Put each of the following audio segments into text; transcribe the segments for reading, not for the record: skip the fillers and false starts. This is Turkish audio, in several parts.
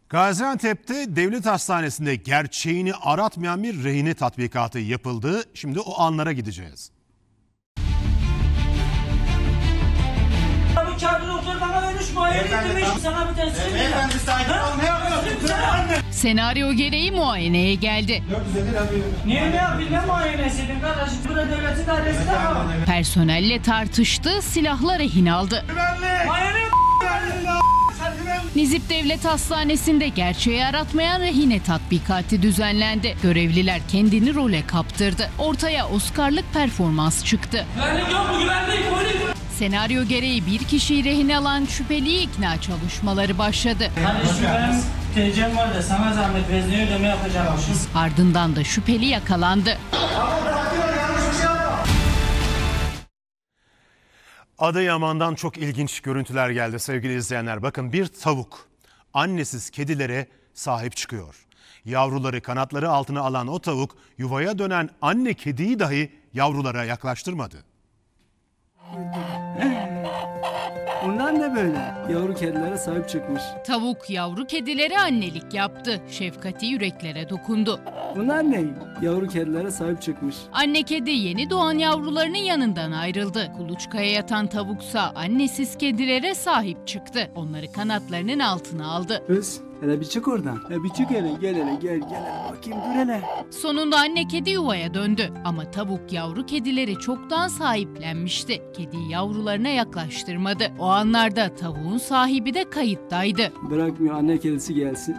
Gaziantep'te devlet hastanesinde gerçeğini aratmayan bir rehine tatbikatı yapıldı. Şimdi o anlara gideceğiz. Bu kağıdı doktor bana vermiş, muayene ettirmiş. Sana bir test edeyim. Beyefendi sakin ol, ne yapıyorsun? Senaryo gereği muayeneye geldi. Niye ne yapayım, ne muayenesiydim kardeşim? Burada devletin adresi de var. Personelle tartıştı, silahla rehin aldı. Muayene Nizip Devlet Hastanesi'nde gerçeği aratmayan rehine tatbikatı düzenlendi. Görevliler kendini role kaptırdı. Ortaya Oscar'lık performans çıktı. güvenlik yok mu? Güvenlik, polis. Senaryo gereği bir kişiyi rehin alan şüpheliyi ikna çalışmaları başladı. Kardeşim benim TC'm var da sana zahmet vezneyi ödeme yapacakmışım. Ardından da şüpheli yakalandı. Adıyaman'dan çok ilginç görüntüler geldi sevgili izleyenler. Bakın, bir tavuk annesiz kedilere sahip çıkıyor. Yavruları kanatları altına alan o tavuk yuvaya dönen anne kediyi dahi yavrulara yaklaştırmadı. Bunlar ne böyle? Yavru kedilere sahip çıkmış. Tavuk yavru kedilere annelik yaptı. Şefkati yüreklere dokundu. Bunlar ne? Yavru kedilere sahip çıkmış. Anne kedi yeni doğan yavrularının yanından ayrıldı. Kuluçkaya yatan tavuksa annesiz kedilere sahip çıktı. Onları kanatlarının altına aldı. Kız, hele bir çık oradan. Hele bir çık hele, gel hele, gel hele bakayım, dur hele. Sonunda anne kedi yuvaya döndü. Ama tavuk yavru kedileri çoktan sahiplenmişti. Kediyi yavrularına yaklaştırmadı. O anlarda tavuğun sahibi de kayıttaydı. Bırakmıyor anne kedisi gelsin.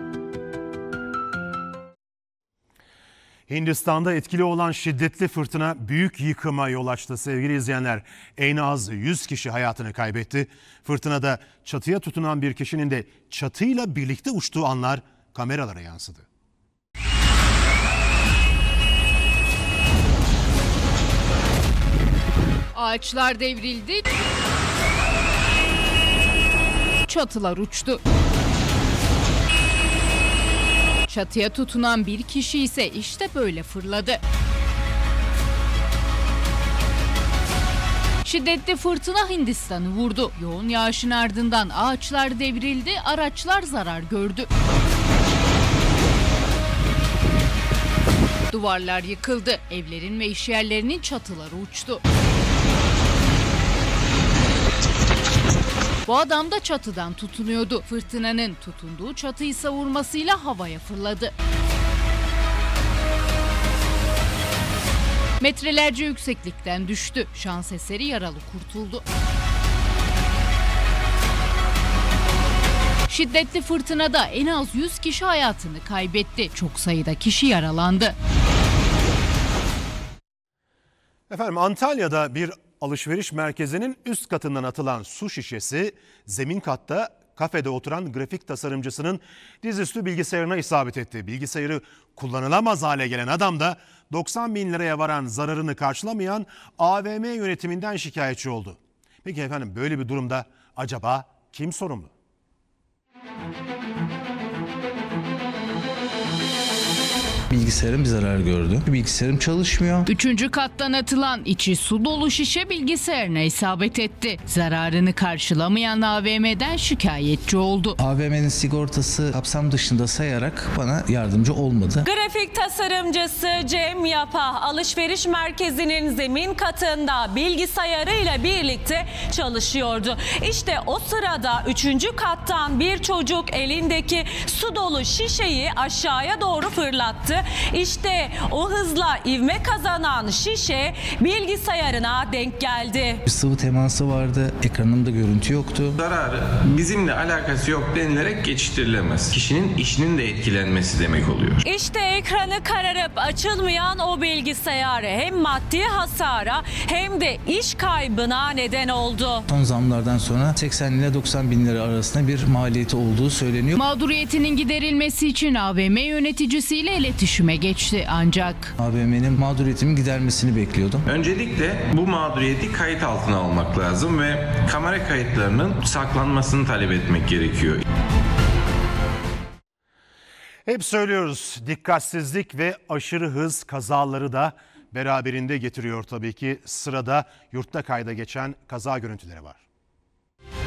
Hindistan'da etkili olan şiddetli fırtına büyük yıkıma yol açtı sevgili izleyenler. En az 100 kişi hayatını kaybetti. Fırtınada çatıya tutunan bir kişinin de çatıyla birlikte uçtuğu anlar kameralara yansıdı. Ağaçlar devrildi. Çatılar uçtu. Çatıya tutunan bir kişi ise işte böyle fırladı. Şiddetli fırtına Hindistan'ı vurdu. Yoğun yağışın ardından ağaçlar devrildi, araçlar zarar gördü. Duvarlar yıkıldı, evlerin ve işyerlerinin çatıları uçtu. Bu adam da çatıdan tutunuyordu. Fırtınanın tutunduğu çatıyı savurmasıyla havaya fırladı. Metrelerce yükseklikten düştü. Şans eseri yaralı kurtuldu. Şiddetli fırtınada en az 100 kişi hayatını kaybetti. Çok sayıda kişi yaralandı. Efendim, Antalya'da bir alışveriş merkezinin üst katından atılan su şişesi zemin katta kafede oturan grafik tasarımcısının dizüstü bilgisayarına isabet etti. Bilgisayarı kullanılamaz hale gelen adam da 90 bin liraya varan zararını karşılamayan AVM yönetiminden şikayetçi oldu. Peki efendim, böyle bir durumda acaba kim sorumlu? Bilgisayarım bir zarar gördü. Bilgisayarım çalışmıyor. 3. kattan atılan içi su dolu şişe bilgisayarına isabet etti. Zararını karşılamayan AVM'den şikayetçi oldu. AVM'nin sigortası kapsam dışında sayarak bana yardımcı olmadı. Grafik tasarımcısı Cem Yapa alışveriş merkezinin zemin katında bilgisayarıyla birlikte çalışıyordu. İşte o sırada 3. kattan bir çocuk elindeki su dolu şişeyi aşağıya doğru fırlattı. İşte o hızla ivme kazanan şişe bilgisayarına denk geldi. Bir sıvı teması vardı. Ekranımda görüntü yoktu. Zararı bizimle alakası yok denilerek geçiştirilemez. Kişinin işinin de etkilenmesi demek oluyor. İşte ekranı kararıp açılmayan o bilgisayar hem maddi hasara hem de iş kaybına neden oldu. Son zamlardan sonra 80 ile 90 bin lira arasında bir maliyeti olduğu söyleniyor. Mağduriyetinin giderilmesi için AVM yöneticisiyle iletişime geçti ancak AVM'nin mağduriyetimi gidermesini bekliyordum. Öncelikle bu mağduriyeti kayıt altına almak lazım ve kamera kayıtlarının saklanmasını talep etmek gerekiyor. Hep söylüyoruz, dikkatsizlik ve aşırı hız kazaları da beraberinde getiriyor tabii ki. Sırada yurtta kayda geçen kaza görüntüleri var.